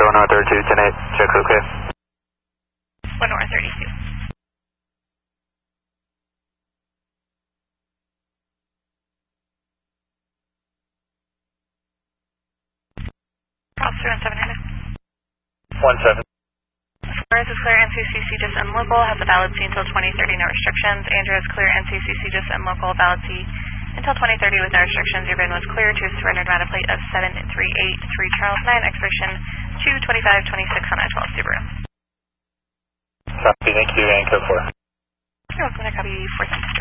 Show North 32, 10-8, check crew clear. 1 North 32. Cross through on 700. 17. Flores is clear, NCCC just and local, has a valid C until 2030, no restrictions. Andrew is clear, NCCC just and local, valid C until 2030 with no restrictions. Your bin was clear to a surrendered data plate of 7383 Charles 9, expiration 2/25/26 on I-12 Subaru. Copy, thank you, and code 4. You're welcome to copy 4th District.